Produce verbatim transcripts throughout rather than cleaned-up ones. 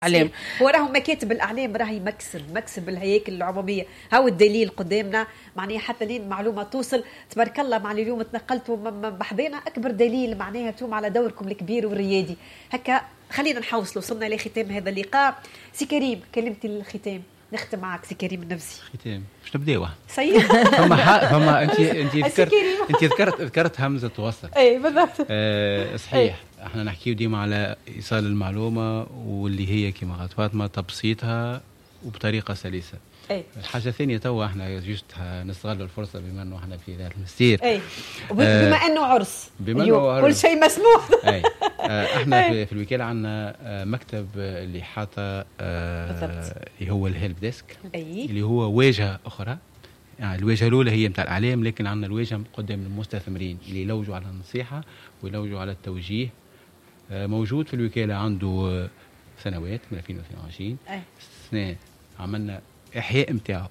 علام. هو راهو مكاتب الاعلام راهي مكسب مكسب الهياكل العموميه. هاو الدليل قدامنا معناها حتى لين معلومه توصل تبارك الله. مع اليوم تنقلتوا بحضينا اكبر دليل معناها انتم على دوركم الكبير والريادي. هكا خلينا نحوصل. وصلنا لختام هذا اللقاء. سي كريم كلمتي الختام، نختم معك سي كريم النفسي. ختام باش نبداو سيد فما فما انت انت ذكرت انت ذكرت ذكرت همزه وصل. اي بالضبط. آه صحيح. احنا نحكيو ديما على ايصال المعلومه واللي هي كما قالت فاطمه تبسيطها وبطريقه سلسه. اي الحاجه الثانيه توا احنا جوست نستغلوا الفرصه بما انه احنا في ذا المسير. اي بما آه انه عرس بما انه عرس كل شيء مسموح. اي آه احنا في, في الوكاله عندنا آه مكتب اللي حاطه آه اللي هو الهيلب ديسك. أي. اللي هو واجهه اخرى. يعني الواجهه الاولى هي نتاع الاعلام، لكن عندنا الواجهه قدام المستثمرين اللي يلوجوا على النصيحه ويلوجوا على التوجيه. آه موجود في الوكاله عنده سنوات من ألفين واثنين وعشرين. أي. سنه عملنا احياء نتاعو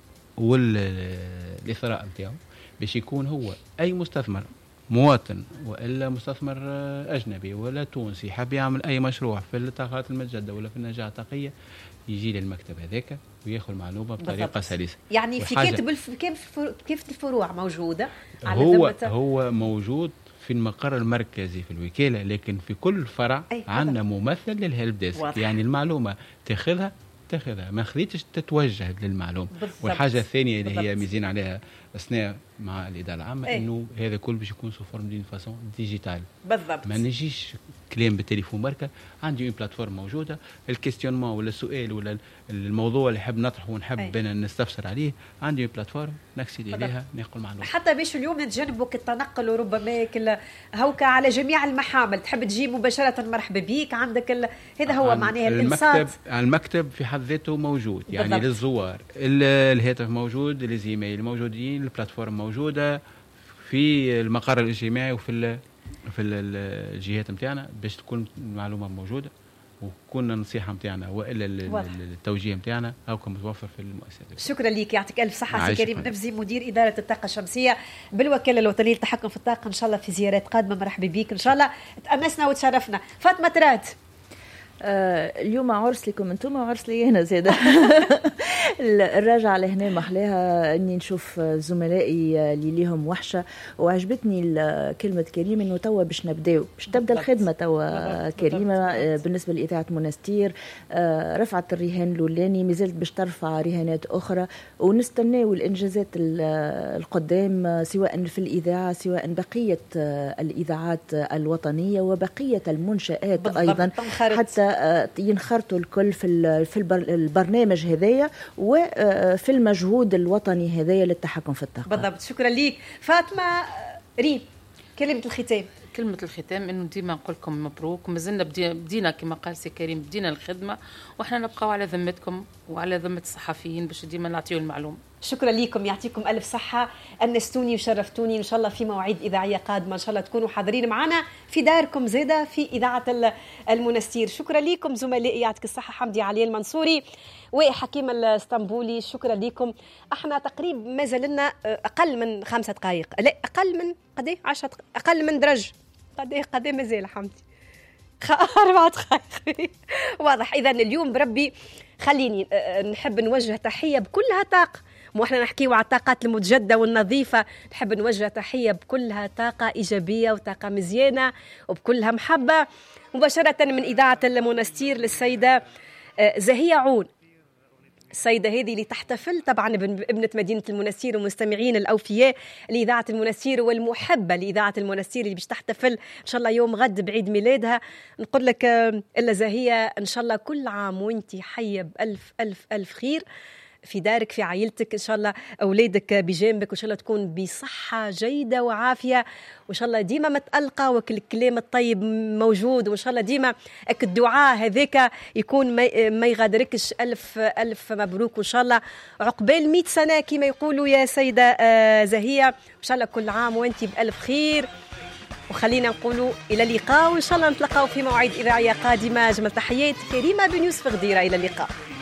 والاثراء نتاعو باش يكون هو اي مستثمر مواطن والا مستثمر اجنبي ولا تونسي حاب يعمل اي مشروع في الطاقات المتجدده ولا في النجاة الطاقيه يجي للمكتب هذاك وياخذ معلومه بطريقه سلسه. يعني في كاتب الف... كيف كيف الفروع موجوده على هو ذمته؟ هو موجود في المقر المركزي في الوكاله، لكن في كل فرع عندنا ممثل للهيلب ديسك. يعني المعلومه تاخذها تاخذها ما خذيتش تتوجه للمعلومه. والحاجه الثانيه اللي هي ميزين عليها اثناء مع الاداره العامه أي. انه هذا كل باش يكون سو فورم دين فاسون ديجيتال. بالضبط. ما نجيش كلام بالتليفون بركه. عندي اون بلاتفورم موجوده، الكيستيونمون ولا السؤال ولا الموضوع اللي حاب نطرحه ونحب أنا نستفسر عليه، عندي اون بلاتفورم نكسد اليها ناخذ معلومات. حتى باش اليوم نتجنبوا التنقل وربما كل هوكا على جميع المحامل تحب تجي مباشره مرحبا بيك عندك ال... هذا هو معناها الانصات. المكتب المكتب في حد ذاته موجود يعني بالضبط. للزوار الهاتف موجود، الايميل موجودين، البلاتفورم موجوده في المقر الاجتماعي وفي ال في الجهات نتاعنا باش تكون المعلومه موجوده وكنا النصيحه نتاعنا والا التوجيه نتاعنا هاكا متوفر في المؤسسات. شكرا لك، يعطيك الف صحه سي كريم نفزي مدير اداره الطاقه الشمسيه بالوكاله الوطنيه للتحكم في الطاقه. ان شاء الله في زيارات قادمه مرحبا بك ان شاء الله. تأنسنا وتشرفنا. فاطمه تراد آه اليوم عرس لكم انتم وعرس لي انا زاده. الراجعه لهنا محلاها اني نشوف زملائي اللي ليهم وحشه، وعجبتني كلمه كريم انه توا باش نبداو باش تبدا الخدمه توا كريمه بالنسبه لاذاعه منستير. آه رفعت الرهان الاولاني، مازالت باش ترفع رهانات اخرى، ونستناو الانجازات القدام سواء في الاذاعه سواء بقيه الاذاعات الوطنيه وبقيه المنشآت ايضا، حتى ينخرطوا الكل في في البرنامج هذايا وفي المجهود الوطني هذايا للتحكم في الطاقه. بالضبط. شكرا ليك فاطمه. ريم كلمه الختام. كلمة الختام انه ديما نقول لكم مبروك. مازلنا بدينا كما قال سي كريم بدينا الخدمه واحنا نبقاو على ذمتكم وعلى ذمه الصحفيين باش ديما نعطيو المعلومه. شكرا لكم، يعطيكم الف صحه، انستوني وشرفتوني. ان شاء الله في مواعيد اذاعيه قادمه ان شاء الله تكونوا حاضرين معنا في داركم زاده في اذاعه المنستير. شكرا لكم زملائي، يعطيك الصحه حمدي علي المنصوري وحكيم الاسطنبولي. شكرا لكم. احنا تقريبا ما زلنا اقل من خمسة دقائق، لا اقل من قديه عشرة اقل من درج قديه قديه مازال حمدي أربعة دقائق. واضح. إذا اليوم بربي خليني نحب نوجه تحية بكلها طاقة. مو احنا نحكيو على الطاقات المتجددة والنظيفة، نحب نوجه تحية بكلها طاقة إيجابية وطاقة مزيانة وبكلها محبة. مباشرة من إذاعة المنستير للسيدة زهية عون، السيدة هذه اللي تحتفل طبعا ابنة مدينة المنستير ومستمعين الأوفياء لإذاعة المنستير والمحبة لإذاعة المنستير اللي باش تحتفل إن شاء الله يوم غد بعيد ميلادها. نقول لك إلا زهية إن شاء الله كل عام وانتي حية بألف ألف ألف خير في دارك في عائلتك، إن شاء الله أولادك بجانبك، وإن شاء الله تكون بصحة جيدة وعافية، وإن شاء الله ديما متألقة والكلام الطيب موجود، وإن شاء الله ديما الدعاء هذاك يكون ما يغادركش. ألف ألف مبروك، وإن شاء الله عقبال مئة سنة كما يقولوا يا سيدة زهية. إن شاء الله كل عام وأنت بألف خير، وخلينا نقولوا إلى اللقاء، وإن شاء الله نتلقاو في مواعيد إذاعية قادمة. أجمل تحيات كريمة بن يوسف غديرة، إلى اللقاء.